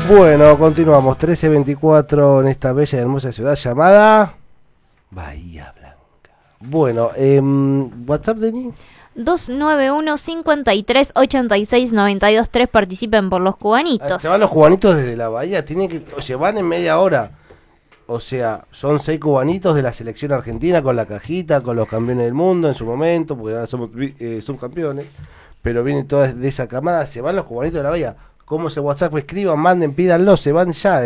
Bueno, continuamos. 13:24 en esta bella y hermosa ciudad llamada Bahía Blanca. Bueno, WhatsApp, Denis. 291-53-86-92-3. Participen por los cubanitos. Se van los cubanitos desde la bahía, se van en media hora. O sea, son 6 cubanitos de la selección argentina con la cajita, con los campeones del mundo en su momento, porque ahora somos subcampeones. Pero vienen todas de esa camada, se van los cubanitos de la bahía. ¿Cómo se WhatsApp? Escriban, manden, pídanlo, se van ya,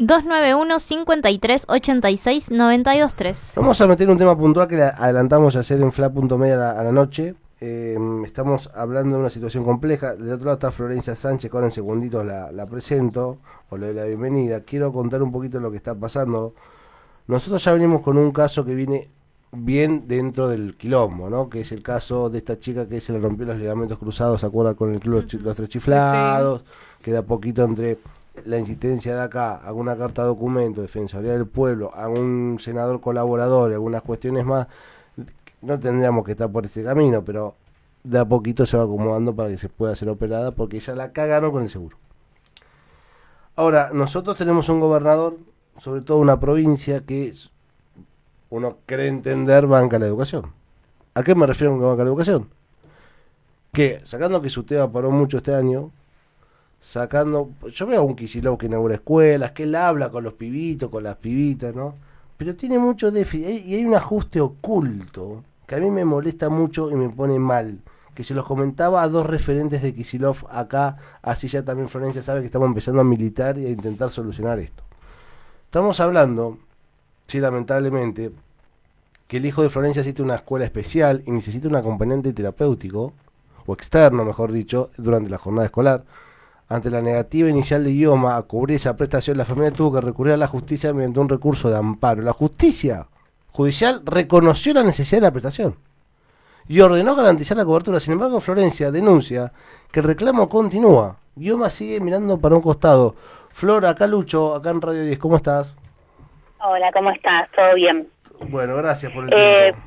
291-53-86-92-3. Vamos a meter un tema puntual que adelantamos a hacer en fla.media a la noche. Estamos hablando de una situación compleja. Del otro lado está Florencia Sánchez, que ahora en segunditos la presento, o le doy la bienvenida. Quiero contar un poquito lo que está pasando. Nosotros ya venimos con un caso que viene bien dentro del quilombo, ¿no? Que es el caso de esta chica que se le rompió los ligamentos cruzados, ¿se acuerda? Con el club Los Tres Chiflados, que da poquito entre la insistencia de acá, alguna carta de documento, Defensoría del Pueblo, a un senador colaborador, algunas cuestiones más. No tendríamos que estar por este camino, pero de a poquito se va acomodando para que se pueda ser operada, porque ya la cagaron con el seguro. Ahora, nosotros tenemos un gobernador, sobre todo una provincia, que uno cree entender banca la educación. ¿A qué me refiero con que banca la educación? Que, sacando que su tema paró mucho este año, yo veo a un Kicillof que inaugura escuelas, que él habla con los pibitos, con las pibitas, ¿no? Pero tiene mucho déficit, y hay un ajuste oculto que a mí me molesta mucho y me pone mal, que se los comentaba a 2 referentes de Kicillof acá, así ya también Florencia sabe que estamos empezando a militar y a intentar solucionar esto. Estamos hablando, sí, lamentablemente, que el hijo de Florencia necesita una escuela especial y necesita un acompañante terapéutico, o externo, mejor dicho, durante la jornada escolar. Ante la negativa inicial de idioma a cubrir esa prestación, la familia tuvo que recurrir a la justicia mediante un recurso de amparo. La justicia judicial reconoció la necesidad de la prestación y ordenó garantizar la cobertura. Sin embargo, Florencia denuncia que el reclamo continúa. Idioma sigue mirando para un costado. Flor, acá Lucho, acá en Radio 10, ¿cómo estás? Hola, ¿cómo estás? ¿Todo bien? Bueno, gracias por el tiempo.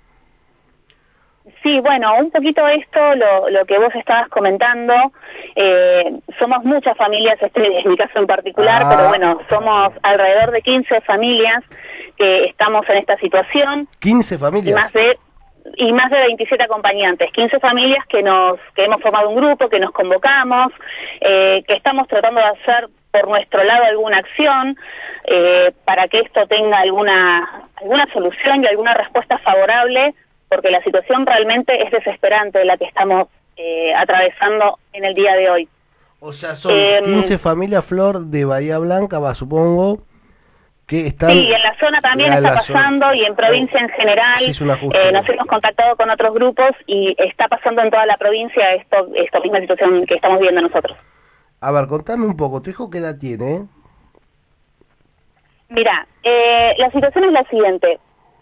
Sí, bueno, un poquito esto, lo que vos estabas comentando, somos muchas familias, este es mi caso en particular, pero bueno, somos alrededor de 15 familias que estamos en esta situación. 15 familias. Y más de 27 acompañantes, 15 familias que hemos formado un grupo, que nos convocamos, que estamos tratando de hacer por nuestro lado alguna acción para que esto tenga alguna solución y alguna respuesta favorable, porque la situación realmente es desesperante la que estamos atravesando en el día de hoy. O sea, son 15 familias, Flor, de Bahía Blanca, supongo, que están... Sí, en la zona también está pasando y en provincia en general. Sí, nos hemos contactado con otros grupos y está pasando en toda la provincia esta misma situación que estamos viendo nosotros. A ver, contame un poco, ¿tu hijo qué edad tiene? Mira, la situación es la siguiente.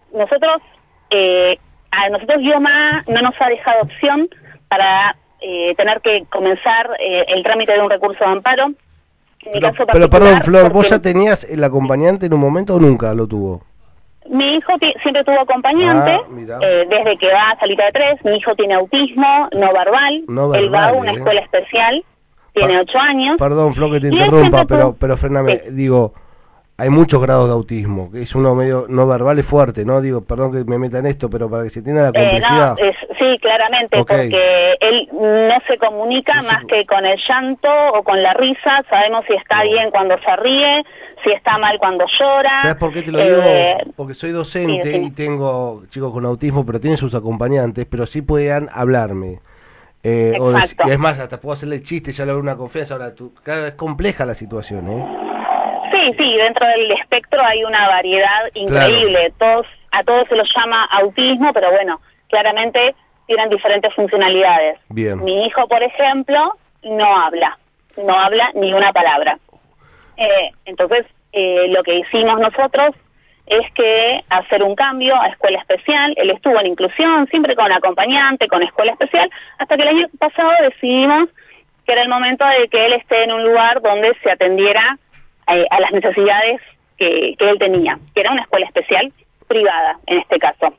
A nosotros Idioma no nos ha dejado opción para tener que comenzar el trámite de un recurso de amparo. Pero perdón, Flor, ¿vos ya tenías el acompañante en un momento o nunca lo tuvo? Mi hijo siempre tuvo acompañante, desde que va a salita de 3. Mi hijo tiene autismo no verbal, él va a una escuela especial, tiene 8 años. Perdón, Flor, que te interrumpa, pero fréname, sí. Digo, hay muchos grados de autismo, que es uno medio no verbal, es fuerte, ¿no? Digo, perdón que me meta en esto, pero para que se entienda la complejidad. Sí, claramente, porque él no se comunica más que con el llanto o con la risa. Sabemos si está bien cuando se ríe, si está mal cuando llora. ¿Sabes por qué te lo digo? Porque soy docente y tengo chicos con autismo, pero tienen sus acompañantes, pero sí puedan hablarme. Y es más, hasta puedo hacerle chistes, ya le doy una confianza. Ahora, claro, es compleja la situación, Sí, dentro del espectro hay una variedad increíble. Claro. A todos se los llama autismo, pero bueno, claramente tienen diferentes funcionalidades. Bien. Mi hijo, por ejemplo, no habla ni una palabra. Entonces, lo que hicimos nosotros es que hacer un cambio a escuela especial. Él estuvo en inclusión, siempre con acompañante, con escuela especial, hasta que el año pasado decidimos que era el momento de que él esté en un lugar donde se atendiera a las necesidades que él tenía, que era una escuela especial privada, en este caso.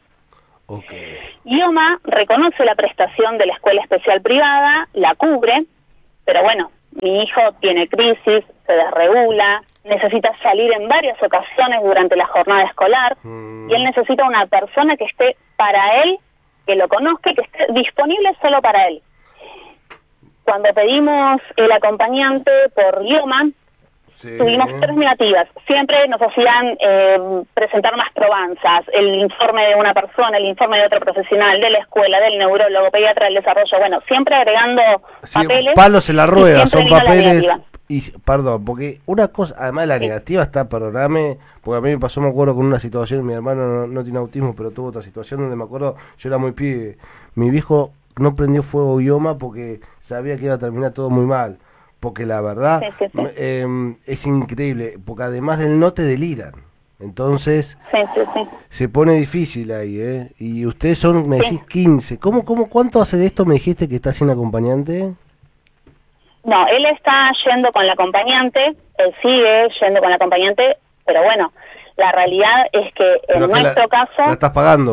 IOMA reconoce la prestación de la escuela especial privada, la cubre, pero bueno, mi hijo tiene crisis, se desregula, necesita salir en varias ocasiones durante la jornada escolar, y él necesita una persona que esté para él, que lo conozca y que esté disponible solo para él. Cuando pedimos el acompañante por idioma, tuvimos 3 negativas. Siempre nos hacían presentar más probanzas, el informe de una persona, el informe de otro profesional, de la escuela, del neurólogo, pediatra del desarrollo, bueno, siempre agregando papeles. Palos en la rueda, son papeles. La Y, perdón, porque una cosa, además de la negativa está, perdóname, porque a mí me pasó, me acuerdo, con una situación, mi hermano no tiene autismo, pero tuvo otra situación donde me acuerdo, yo era muy pibe, mi viejo no prendió fuego idioma porque sabía que iba a terminar todo muy mal. Porque la verdad es increíble, porque además del no te deliran. Entonces se pone difícil ahí, ¿eh? Y ustedes son, me decís, 15. ¿Cuánto hace de esto me dijiste que está sin acompañante? No, él está yendo con la acompañante, él sigue yendo con la acompañante, pero bueno, la realidad es que en nuestro caso... ¿La estás pagando?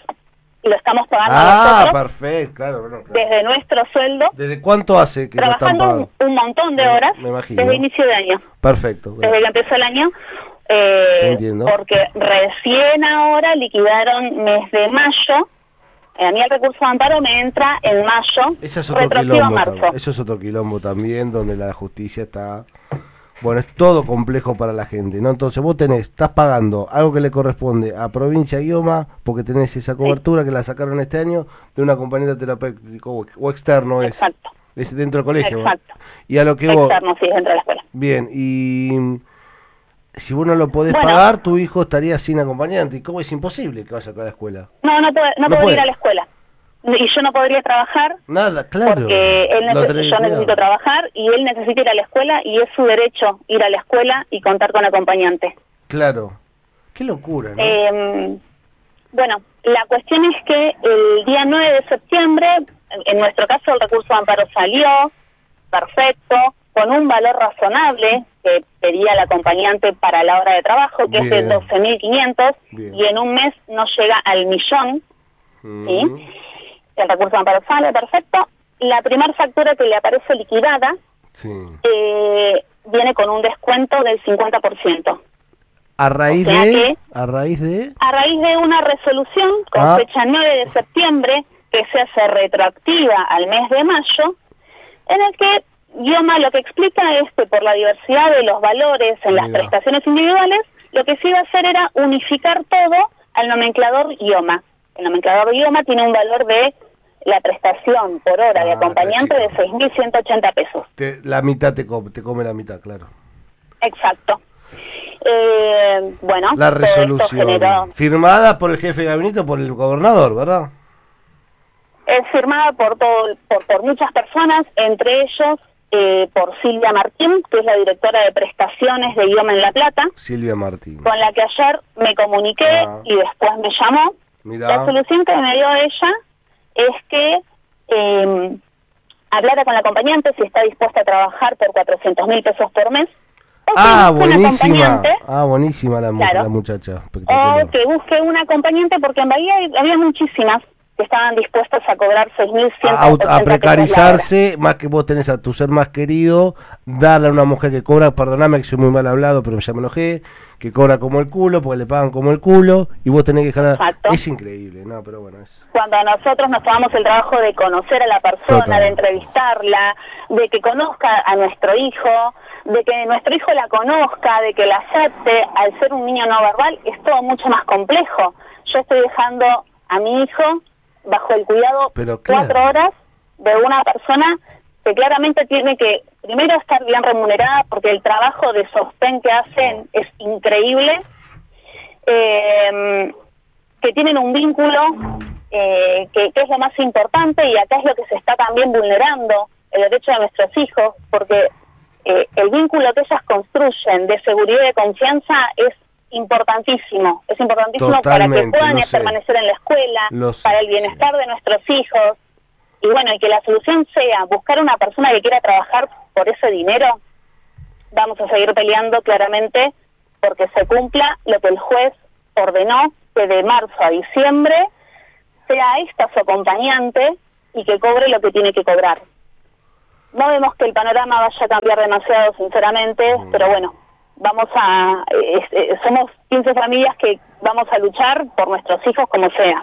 Lo estamos pagando nosotros. Perfecto, claro. Desde nuestro sueldo. ¿Desde cuánto hace que lo están pagando? Trabajando un montón de horas, me imagino. Desde inicio de año. Perfecto. Desde que empezó el año, entiendo. porque recién ahora liquidaron mes de mayo. A mí el recurso de amparo me entra en mayo, eso es otro quilombo también. Eso es otro quilombo también, donde la justicia está... Bueno, es todo complejo para la gente, ¿no? Entonces vos estás pagando algo que le corresponde a Provincia Idioma, porque tenés esa cobertura que la sacaron este año de un acompañante terapéutico o externo. Exacto. Es dentro del colegio. Exacto. Y a lo que externo, sí, es dentro de la escuela. Bien, y si vos no lo podés pagar, tu hijo estaría sin acompañante. ¿Y cómo es imposible que vaya a la escuela? No puede ir a la escuela. Y yo no podría trabajar. Nada, claro. Porque yo necesito trabajar y él necesita ir a la escuela y es su derecho ir a la escuela y contar con acompañante. Claro. Qué locura, ¿no? Bueno, la cuestión es que el día 9 de septiembre, en nuestro caso el recurso de amparo salió, perfecto, con un valor razonable que pedía el acompañante para la hora de trabajo, que es de 12.500, y en un mes no llega al 1.000.000, ¿sí? El recurso de amparo sale, perfecto. La primera factura que le aparece liquidada viene con un descuento del 50%. ¿A raíz de una resolución con fecha 9 de septiembre que se hace retroactiva al mes de mayo, en el que Idioma lo que explica es que por la diversidad de los valores en las prestaciones individuales, lo que se iba a hacer era unificar todo al nomenclador Idioma. El nomenclador Idioma tiene un valor de la prestación por hora de acompañante de 6.180 pesos. La mitad te come la mitad, claro. Exacto. Bueno, la resolución firmada por el jefe de gabinete o por el gobernador, ¿verdad? Es firmada por muchas personas, entre ellos por Silvia Martín, que es la directora de prestaciones de Idioma en La Plata. Silvia Martín. Con la que ayer me comuniqué y después me llamó. Mirá. La solución que me dio ella es que hablara con la acompañante si está dispuesta a trabajar por 400.000 pesos por mes. Buenísima la muchacha. O que busque un acompañante, porque en Bahía había muchísimas que estaban dispuestos a cobrar 6.180 a precarizarse, más que vos tenés a tu ser más querido, darle a una mujer que cobra, perdóname que soy muy mal hablado, pero ya me enojé, que cobra como el culo, porque le pagan como el culo, y vos tenés que dejar... Es increíble, ¿no? Pero bueno, es... Cuando nosotros nos tomamos el trabajo de conocer a la persona, de entrevistarla, de que conozca a nuestro hijo, de que nuestro hijo la conozca, de que la acepte, al ser un niño no verbal, es todo mucho más complejo. Yo estoy dejando a mi hijo bajo el cuidado 4 horas de una persona que claramente tiene que primero estar bien remunerada, porque el trabajo de sostén que hacen es increíble, que tienen un vínculo que es lo más importante, y acá es lo que se está también vulnerando, el derecho de nuestros hijos, porque el vínculo que ellas construyen de seguridad y de confianza es importantísimo Totalmente, para que puedan permanecer en la escuela, para el bienestar de nuestros hijos, y bueno, y que la solución sea buscar una persona que quiera trabajar por ese dinero. Vamos a seguir peleando claramente porque se cumpla lo que el juez ordenó, que de marzo a diciembre sea esta su acompañante y que cobre lo que tiene que cobrar. no vemos que el panorama vaya a cambiar demasiado, sinceramente, pero bueno, somos 15 familias que vamos a luchar por nuestros hijos como sea.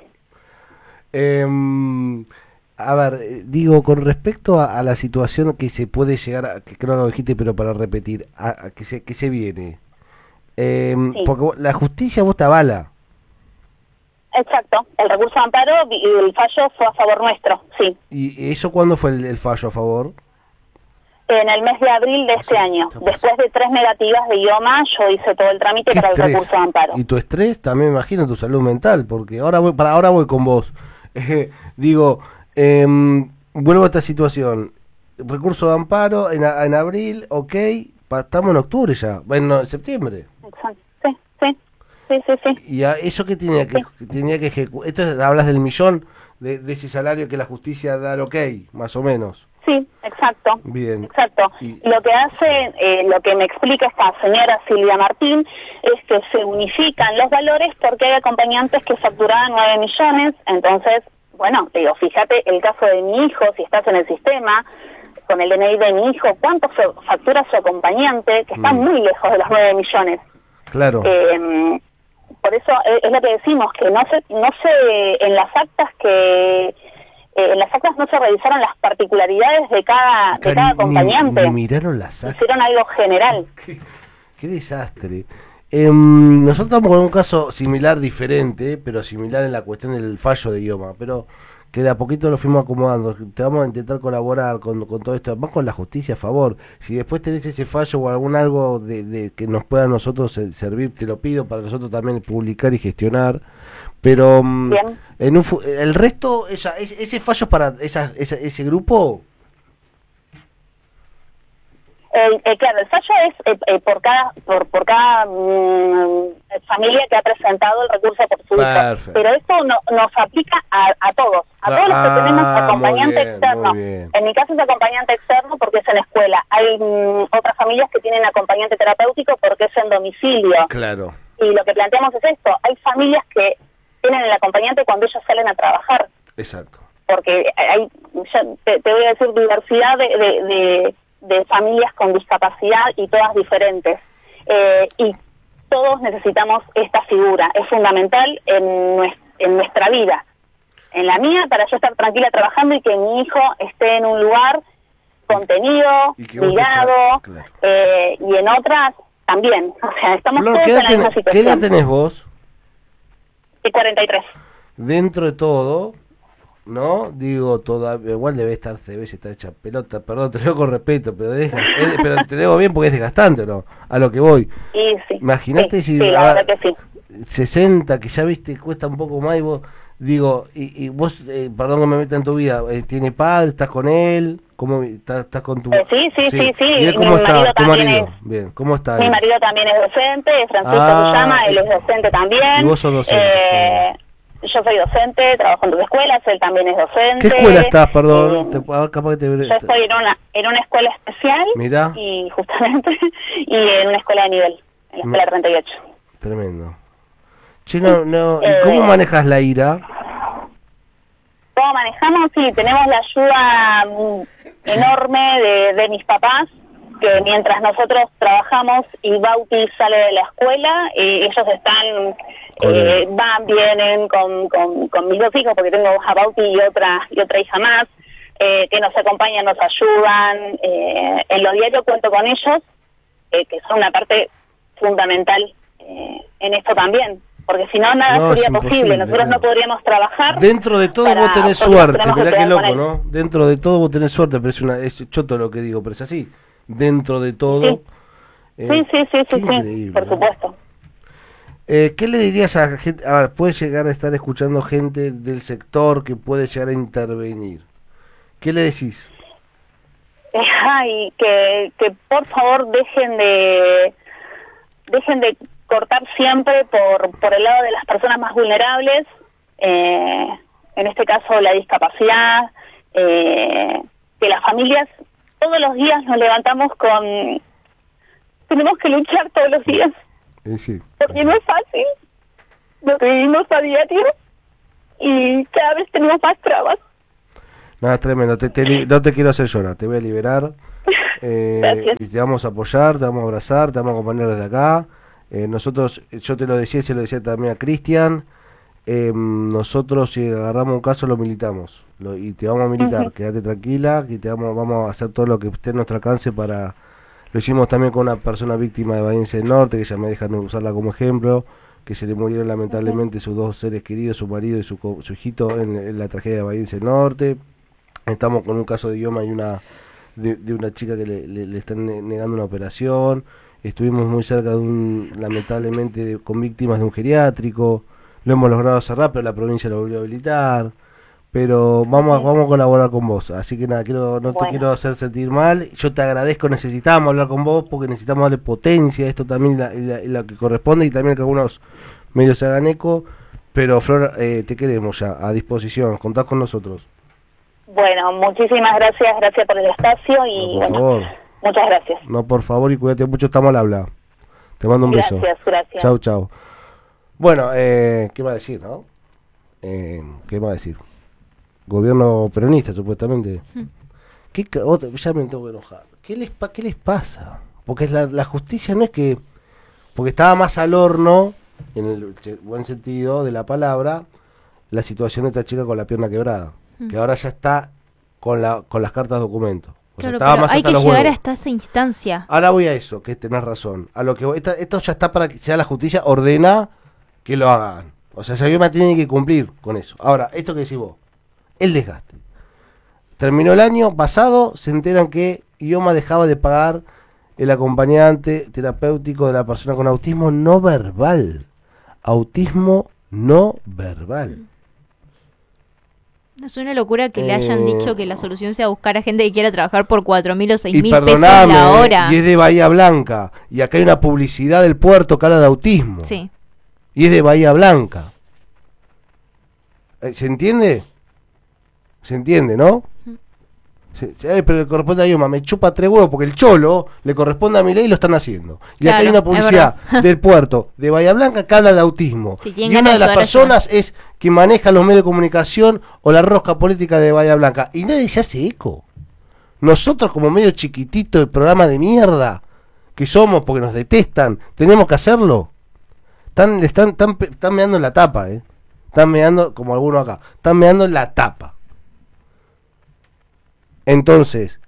A ver, digo, con respecto a la situación que se puede llegar a, que creo que lo dijiste, pero para repetir, a que se viene. Sí. Porque la justicia vos te avala. Exacto, el recurso de amparo y el fallo fue a favor nuestro, sí. ¿Y eso cuándo fue el fallo a favor? En el mes de abril de este año. Después de 3 negativas de IOMA, yo hice todo el trámite para el recurso de amparo. Y tu estrés también, me imagino, tu salud mental, porque ahora voy con vos. Digo, vuelvo a esta situación. Recurso de amparo en abril, ok, estamos en octubre ya, bueno, en septiembre. Exacto, sí. ¿Y a eso que tenía que ejecutar? Esto hablas del millón de ese salario que la justicia da al ok, más o menos. Sí, exacto. Bien. Exacto. Lo que hace, lo que me explica esta señora Silvia Martín, es que se unifican los valores porque hay acompañantes que facturaban 9 millones, entonces, bueno, te digo, fíjate el caso de mi hijo, si estás en el sistema, con el DNI de mi hijo, ¿cuánto factura su acompañante? Que está muy lejos de los 9 millones. Claro. Por eso es lo que decimos, que no se en las actas no se revisaron las particularidades de cada acompañante. Ni miraron las actas. Hicieron algo general. Qué desastre. Nosotros estamos con un caso similar, diferente, pero similar en la cuestión del fallo de IOMA, pero que de a poquito lo fuimos acomodando. Te vamos a intentar colaborar con todo esto, más con la justicia a favor. Si después tenés ese fallo o algo de que nos pueda a nosotros servir, te lo pido para nosotros también publicar y gestionar. Pero el resto, ese fallo es para ese grupo. Claro, el fallo es por cada familia que ha presentado el recurso por su hijo. Pero eso nos aplica a todos los que tenemos acompañante externo. En mi caso es acompañante externo porque es en escuela. Hay otras familias que tienen acompañante terapéutico porque es en domicilio. Claro. Y lo que planteamos es esto: hay familias que tienen el acompañante cuando ellos salen a trabajar. Exacto. Porque hay, te voy a decir, diversidad de familias con discapacidad y todas diferentes. Y todos necesitamos esta figura. Es fundamental en nuestra vida. En la mía, para yo estar tranquila trabajando y que mi hijo esté en un lugar contenido, mirado, claro. Y en otras también. O sea, estamos Flor, todos en la misma situación. ¿Qué edad tenés vos? 43. Dentro de todo, ¿no? Digo, igual debe estar hecha pelota, perdón, te lo digo con respeto, pero pero te lo digo bien porque es desgastante, ¿no? A lo que voy. Sí. Imagínate si la verdad que sí. 60, que ya viste, cuesta un poco más, y vos, digo, y vos, perdón que me meta en tu vida, ¿tiene padre? ¿Estás con él? ¿Cómo estás con tu...? Sí. ¿Y él cómo está? ¿Tu marido? Bien, ¿cómo está? Mi marido también es docente, Francisco se llama, él es docente también. ¿Y vos sos docente? Yo soy docente, trabajo en 2 escuelas, él también es docente. ¿Qué escuela estás, perdón? Capaz que yo estoy en una escuela especial. Mirá. Y justamente, y en una escuela de nivel, en la escuela 38. Tremendo. Che, no, ¿y cómo manejas la ira? ¿Cómo manejamos? Sí, tenemos la ayuda enorme de mis papás, que mientras nosotros trabajamos y Bauti sale de la escuela, ellos están, vienen con mis 2 hijos, porque tengo a Bauti y otra hija más, que nos acompañan, nos ayudan. En los diarios cuento con ellos, que son una parte fundamental en esto también. Porque si no, nada sería posible. Nosotros no podríamos trabajar. Dentro de todo vos tenés suerte, mirá qué loco, ¿no? Dentro de todo vos tenés suerte, pero es choto lo que digo, pero es así. Dentro de todo. Sí, por supuesto. ¿Qué le dirías a la gente? A ver, puede llegar a estar escuchando gente del sector que puede llegar a intervenir. ¿Qué le decís? Que por favor dejen de cortar siempre por el lado de las personas más vulnerables, en este caso la discapacidad, que las familias todos los días nos levantamos tenemos que luchar todos los días, porque no es fácil lo que vivimos a diario y cada vez tenemos más trabas. No, es tremendo. No te quiero hacer llorar, te voy a liberar. Gracias. Y te vamos a apoyar, te vamos a abrazar, te vamos a acompañar desde acá. Nosotros, yo te lo decía y se lo decía también a Cristian. Nosotros, si agarramos un caso, lo militamos. Y te vamos a militar. Ujú. Quédate tranquila, que vamos a hacer todo lo que esté en nuestro alcance para. Lo hicimos también con una persona víctima de Valencia del Norte, que ya me dejan usarla como ejemplo, que se le murieron lamentablemente sus dos seres queridos, su marido y su hijito en la tragedia de Valencia del Norte. Estamos con un caso de idioma y de una chica que le están negando una operación. Estuvimos muy cerca lamentablemente, con víctimas de un geriátrico. Lo hemos logrado cerrar, pero la provincia lo volvió a habilitar. Pero vamos a colaborar con vos. Así que nada, no te quiero hacer sentir mal. Yo te agradezco, necesitamos hablar con vos porque necesitamos darle potencia a esto también y la que corresponde, y también que algunos medios se hagan eco. Pero Flor, te queremos ya a disposición. Contás con nosotros. Bueno, muchísimas gracias por el espacio y No, por favor. muchas gracias. No, por favor, y cuídate mucho, estamos al habla. Te mando un beso. Gracias. Chau. Bueno, ¿qué va a decir, no? ¿Qué va a decir? Gobierno peronista, supuestamente. Ya me tengo que enojar. ¿Qué les pasa? Porque la justicia no es que... Porque estaba más al horno, en el buen sentido de la palabra, la situación de esta chica con la pierna quebrada. Que ahora ya está con las cartas documento. O sea, Claro, estaba pero más hay hasta que los llegar huevos. hasta esa instancia. Ahora voy a eso, que tenés razón. A lo que esto ya está para que ya la justicia ordena que lo hagan. O sea, Sayoma tiene que cumplir con eso. Ahora, esto que decís vos, el desgaste. Terminó el año pasado, se enteran que Ioma dejaba de pagar el acompañante terapéutico de la persona con autismo no verbal. Autismo no verbal. Es una locura que le hayan dicho que la solución sea buscar a gente que quiera trabajar por 4.000 o 6.000 Y pesos perdoname, la hora. y es de Bahía Blanca. Y acá hay una publicidad del puerto que habla de autismo. Sí. Y es de Bahía Blanca. ¿Se entiende? ¿Se entiende, no? Pero le corresponde a Ioma, me chupa 3 huevos porque el cholo le corresponde a mi ley y lo están haciendo. Y acá hay Claro, una publicidad del puerto de Bahía Blanca que habla de autismo. Si Y tienen una de ganas las de ayudar, personas es que maneja los medios de comunicación o la rosca política de Bahía Blanca. Y nadie se hace eco. Nosotros, como medio chiquitito, el programa de mierda que somos porque nos detestan, tenemos que hacerlo. Están meando en la tapa, Están meando, como algunos acá, están meando en la tapa. Entonces,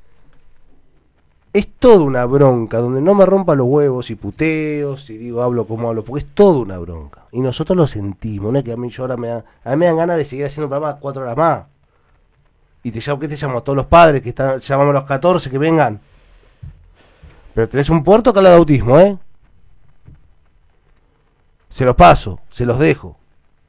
es toda una bronca donde no me rompa los huevos y puteos y digo hablo como hablo, porque es toda una bronca. Y nosotros lo sentimos, no es que a mí me dan ganas de seguir haciendo un programa 4 horas más. Y ¿qué te llamo? A todos los padres que están, llamamos a los 14 que vengan. Pero tenés un puerto que habla de autismo, Se los paso, se los dejo.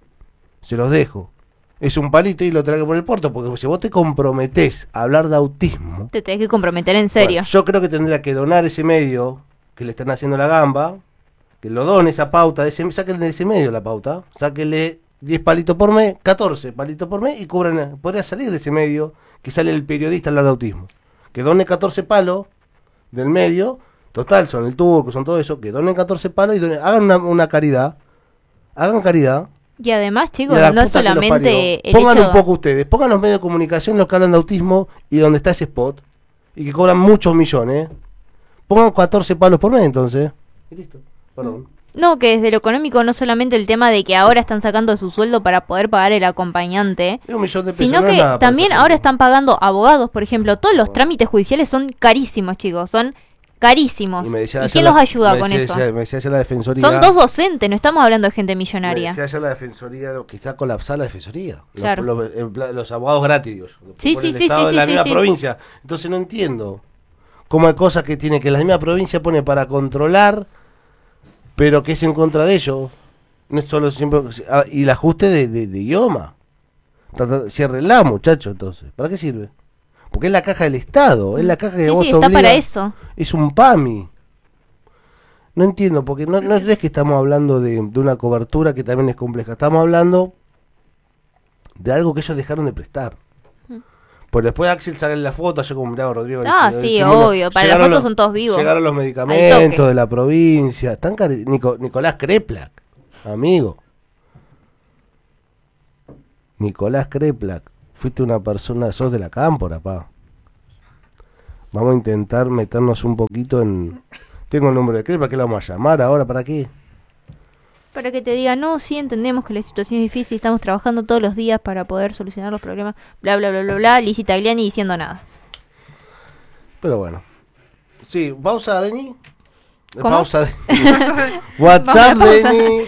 Es un palito y lo trae por el puerto, porque si vos te comprometés a hablar de autismo, Te tenés que comprometer en serio. bueno, yo creo que tendría que donar ese medio que le están haciendo la gamba, que lo done esa pauta, sáquenle de ese medio la pauta, sáquenle 10 palitos por mes, 14 palitos por mes y podría salir de ese medio que sale el periodista a hablar de autismo. Que done 14 palos del medio, total, son el turco, son todo eso, que donen 14 palos y hagan una caridad, hagan caridad. Y además, chicos, Y a la no es puta que los solamente parió. el Pongan hecho... un poco ustedes, pongan los medios de comunicación los que hablan de autismo y donde está ese spot y que cobran muchos millones. Pongan 14 palos por mes entonces. Y listo, perdón. No, que desde lo económico no solamente el tema de que ahora están sacando de su sueldo para poder pagar el acompañante, Es 1 millón de pesos, sino no es que nada para también esa ahora gente. están pagando abogados, por ejemplo. Todos los trámites judiciales son carísimos, chicos, son carísimos. Y me decía ¿Y ayer quién los ayuda con eso? Me decía ayer la defensoría. Son 2 docentes, no estamos hablando de gente Me millonaria. decía ayer la defensoría que está colapsada la defensoría. Claro. Los abogados gratis, digo yo. Sí, Por sí, el sí, estado sí, de la sí, misma sí. provincia. Entonces no entiendo cómo hay cosas que tiene que la misma provincia pone para controlar, pero que es en contra de ellos. No es solo siempre. Y el ajuste de idioma. Ciérrenla, muchachos, entonces. ¿Para qué sirve? Porque es la caja del Estado. Es la caja que Sí, vos sí, te está obliga. para eso. Es un PAMI. No entiendo, porque no es que estamos hablando de una cobertura que también es compleja. Estamos hablando de algo que ellos dejaron de prestar. Pues después Axel sale en la foto, yo como miraba a Rodrigo. Ah, sí, obvio, para las fotos son todos vivos. Llegaron los Al medicamentos toque. de la provincia. Están Nicolás Kreplak, amigo. Nicolás Kreplak fuiste una persona, sos de la cámpora, pa. Vamos a intentar meternos un poquito en... Tengo el número de CRE, ¿para qué lo vamos a llamar ahora? ¿Para qué? Para que te diga, no, sí, entendemos que la situación es difícil, estamos trabajando todos los días para poder solucionar los problemas, bla, bla, bla, bla, bla, Lizzy Tagliani diciendo nada. Pero bueno. Sí, pausa, Deni. ¿Cómo? Pausa, Deni. WhatsApp, Deni.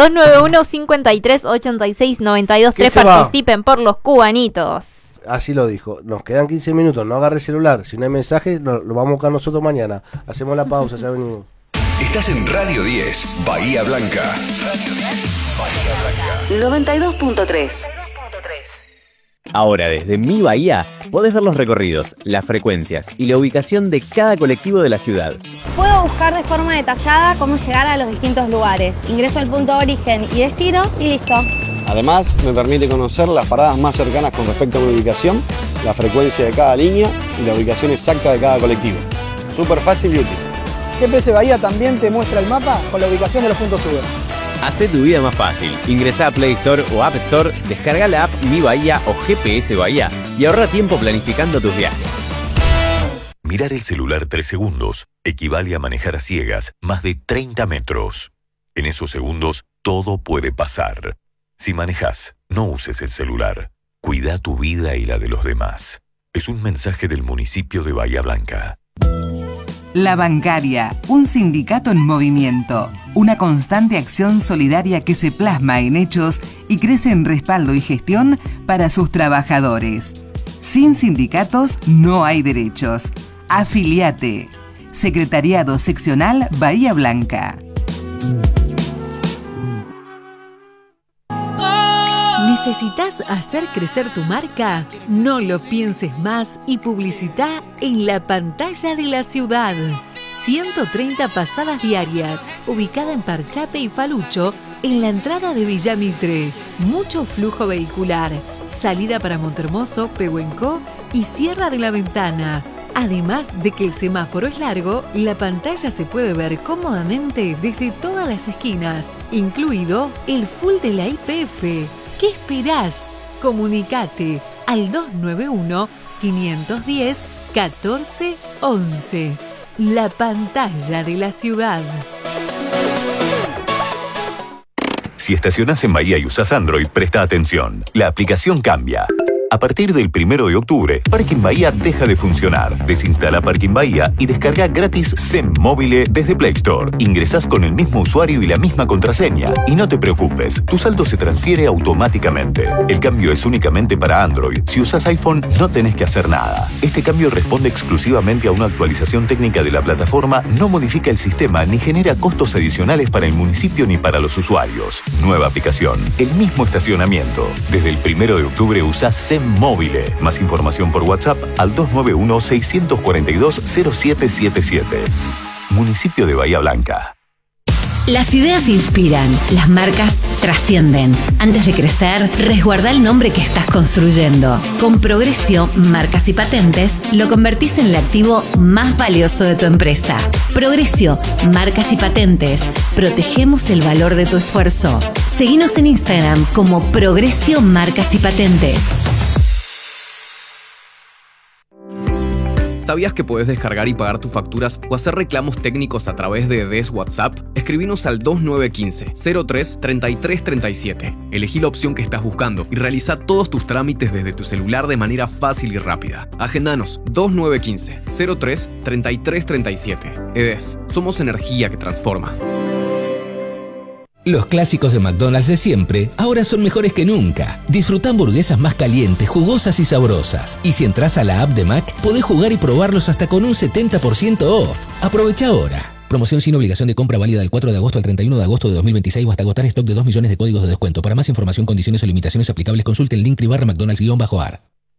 291-53-86-92-3. Participen por los cubanitos. Así lo dijo. Nos quedan 15 minutos, no agarre el celular. Si no hay mensaje, lo vamos a buscar nosotros mañana. Hacemos la pausa, ya venimos. Estás en Radio 10, Bahía Blanca. Radio 10, Bahía Blanca. 92.3. Ahora desde Mi Bahía podés ver los recorridos, las frecuencias y la ubicación de cada colectivo de la ciudad. Puedo buscar de forma detallada cómo llegar a los distintos lugares. Ingreso al punto de origen y destino y listo. Además, me permite conocer las paradas más cercanas con respecto a mi ubicación, la frecuencia de cada línea y la ubicación exacta de cada colectivo. Súper fácil y útil. GPS Bahía también te muestra el mapa con la ubicación de los puntos UV. Hacé tu vida más fácil. Ingresá a Play Store o App Store, descarga la app Mi Bahía o GPS Bahía y ahorra tiempo planificando tus viajes. Mirar el celular 3 segundos equivale a manejar a ciegas más de 30 metros. En esos segundos, todo puede pasar. Si manejás, no uses el celular. Cuida tu vida y la de los demás. Es un mensaje del municipio de Bahía Blanca. La Bancaria, un sindicato en movimiento. Una constante acción solidaria que se plasma en hechos y crece en respaldo y gestión para sus trabajadores. Sin sindicatos no hay derechos. Afiliate. Secretariado Seccional Bahía Blanca. ¿Necesitas hacer crecer tu marca? No lo pienses más y publicita en la pantalla de la ciudad. 130 pasadas diarias, ubicada en Parchape y Falucho, en la entrada de Villamitre. Mucho flujo vehicular, salida para Montermoso, Pehuenco y Sierra de la Ventana. Además de que el semáforo es largo, la pantalla se puede ver cómodamente desde todas las esquinas, incluido el full de la YPF. ¿Qué esperás? Comunicate al 291-510-1411. La pantalla de la ciudad. Si estacionás en Bahía y usás Android, presta atención. La aplicación cambia. A partir del 1 de octubre, Parking Bahía deja de funcionar. Desinstala Parking Bahía y descarga gratis SEM Móvil desde Play Store. Ingresás con el mismo usuario y la misma contraseña. Y no te preocupes, tu saldo se transfiere automáticamente. El cambio es únicamente para Android. Si usás iPhone, no tenés que hacer nada. Este cambio responde exclusivamente a una actualización técnica de la plataforma, no modifica el sistema ni genera costos adicionales para el municipio ni para los usuarios. Nueva aplicación, el mismo estacionamiento. Desde el 1 de octubre usás SEM Móvil. Más información por WhatsApp al 291-642-0777. Municipio de Bahía Blanca. Las ideas inspiran, las marcas trascienden. Antes de crecer, resguarda el nombre que estás construyendo. Con Progresio, Marcas y Patentes, lo convertís en el activo más valioso de tu empresa. Progresio, Marcas y Patentes. Protegemos el valor de tu esfuerzo. Seguinos en Instagram como Progresio, Marcas y Patentes. ¿Sabías que podés descargar y pagar tus facturas o hacer reclamos técnicos a través de DES WhatsApp? Escribinos al 2915-03-3337. Elegí la opción que estás buscando y realiza todos tus trámites desde tu celular de manera fácil y rápida. Agendanos 2915-03-3337. EDES, somos energía que transforma. Los clásicos de McDonald's de siempre ahora son mejores que nunca. Disfruta hamburguesas más calientes, jugosas y sabrosas. Y si entras a la app de Mac, podés jugar y probarlos hasta con un 70% off. Aprovecha ahora. Promoción sin obligación de compra válida del 4 de agosto al 31 de agosto de 2026 o hasta agotar stock de 2 millones de códigos de descuento. Para más información, condiciones o limitaciones aplicables, consulte el link /McDonald's-AR.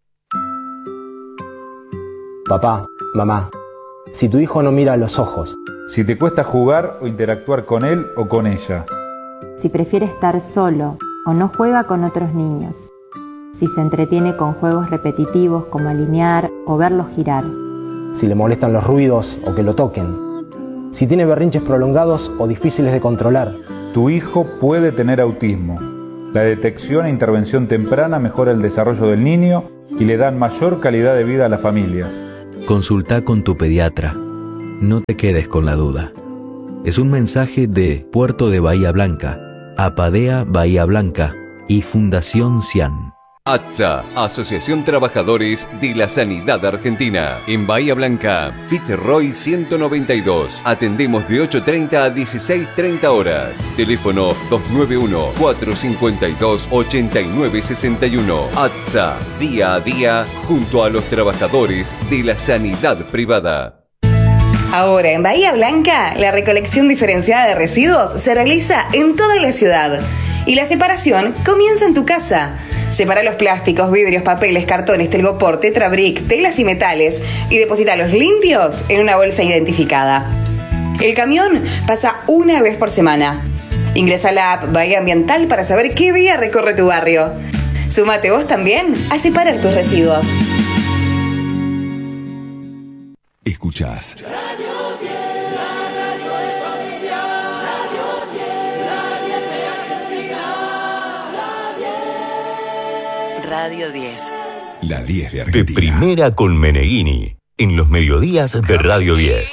Papá, mamá, si tu hijo no mira a los ojos. Si te cuesta jugar o interactuar con él o con ella. Si prefiere estar solo o no juega con otros niños. Si se entretiene con juegos repetitivos como alinear o verlos girar. Si le molestan los ruidos o que lo toquen. Si tiene berrinches prolongados o difíciles de controlar. Tu hijo puede tener autismo. La detección e intervención temprana mejora el desarrollo del niño y le dan mayor calidad de vida a las familias. Consulta con tu pediatra. No te quedes con la duda. Es un mensaje de Puerto de Bahía Blanca, Apadea Bahía Blanca y Fundación CIAN. ATSA, Asociación Trabajadores de la Sanidad Argentina. En Bahía Blanca, Fitzroy 192. Atendemos de 8:30 a 16:30 horas. Teléfono 291-452-8961. ATSA, día a día, junto a los trabajadores de la sanidad privada. Ahora en Bahía Blanca, la recolección diferenciada de residuos se realiza en toda la ciudad. Y la separación comienza en tu casa. Separa los plásticos, vidrios, papeles, cartones, telgopor, tetrabric, telas y metales y deposítalos limpios en una bolsa identificada. El camión pasa una vez por semana. Ingresa a la app Bahía Ambiental para saber qué día recorre tu barrio. Súmate vos también a separar tus residuos. Escuchás Radio 10. La 10 de Argentina. De primera con Meneghini, en los mediodías de Radio 10.